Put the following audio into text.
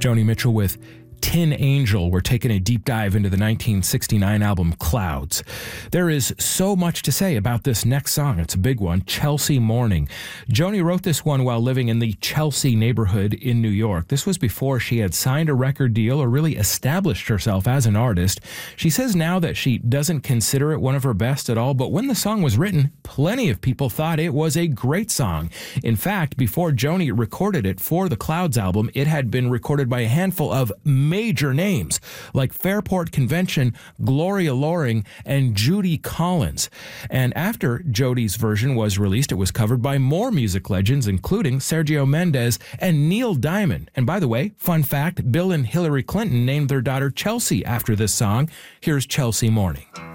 Joni Mitchell with Tin Angel. We're taking a deep dive into the 1969 album Clouds. There is so much to say about this next song. It's a big one, Chelsea Morning. Joni wrote this one while living in the Chelsea neighborhood in New York. This was before she had signed a record deal or really established herself as an artist. She says now that she doesn't consider it one of her best at all, but when the song was written, plenty of people thought it was a great song. In fact, before Joni recorded it for the Clouds album, it had been recorded by a handful of major names like Fairport Convention, Gloria Loring, and Judy Collins. And after Jodi's version was released, it was covered by more music legends, including Sergio Mendes and Neil Diamond. And by the way, fun fact, Bill and Hillary Clinton named their daughter Chelsea after this song. Here's Chelsea Morning.